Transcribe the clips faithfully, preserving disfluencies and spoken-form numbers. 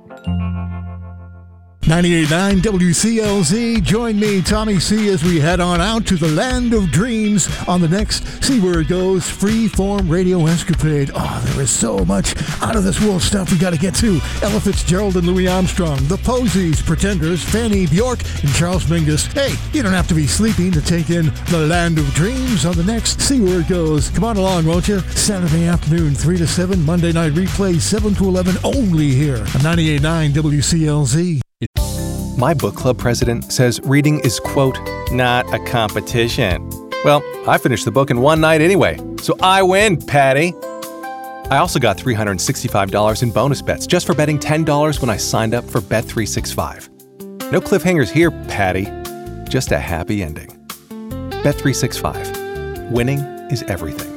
ninety-eight point nine W C L Z. Join me, Tommy C, as we head on out to the land of dreams on the next See Where It Goes Freeform Radio Escapade. Oh, there is so much out of this world stuff we got to get to. Ella Fitzgerald and Louis Armstrong, The Posies, Pretenders, Fanny Bjork, and Charles Mingus. Hey, you don't have to be sleeping to take in the land of dreams on the next See Where It Goes. Come on along, won't you? Saturday afternoon, three to seven. Monday night replay, seven to eleven, only here on ninety-eight point nine W C L Z. My book club president says reading is, quote, not a competition. Well, I finished the book in one night anyway, so I win, Patty. I also got three hundred sixty-five dollars in bonus bets just for betting ten dollars when I signed up for Bet three sixty-five. No cliffhangers here, Patty. Just a happy ending. Bet three sixty-five. Winning is everything.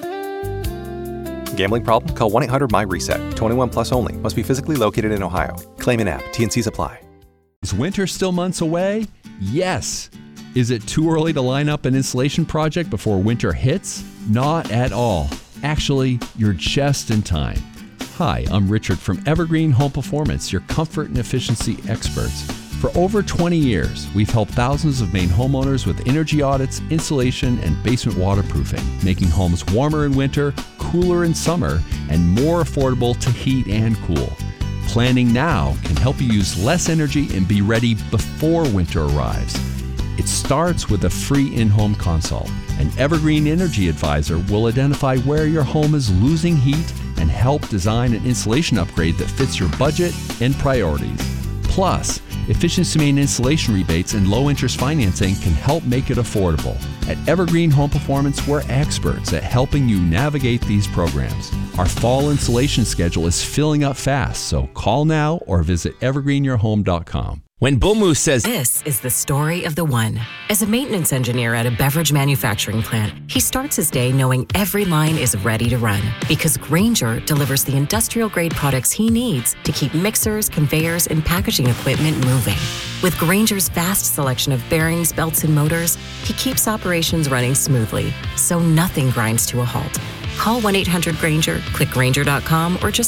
Gambling problem? Call one eight hundred M Y reset. twenty-one plus only. Must be physically located in Ohio. Claim in app. T and Cs apply. Is winter still months away? Yes. Is it too early to line up an installation project before winter hits? Not at all. Actually, you're just in time. Hi, I'm Richard from Evergreen Home Performance, your comfort and efficiency experts. For over twenty years, we've helped thousands of Maine homeowners with energy audits, insulation, and basement waterproofing, making homes warmer in winter, cooler in summer, and more affordable to heat and cool. Planning now can help you use less energy and be ready before winter arrives. It starts with a free in-home consult. An Evergreen Energy Advisor will identify where your home is losing heat and help design an insulation upgrade that fits your budget and priorities. Plus, Efficiency Maine installation rebates and low-interest financing can help make it affordable. At Evergreen Home Performance, we're experts at helping you navigate these programs. Our fall installation schedule is filling up fast, so call now or visit evergreen your home dot com. When Bull Moose says, this is the story of the one. As a maintenance engineer at a beverage manufacturing plant, he starts his day knowing every line is ready to run because Grainger delivers the industrial-grade products he needs to keep mixers, conveyors, and packaging equipment moving. With Grainger's vast selection of bearings, belts, and motors, he keeps operations running smoothly, so nothing grinds to a halt. Call one eight hundred Grainger, click Grainger dot com, or just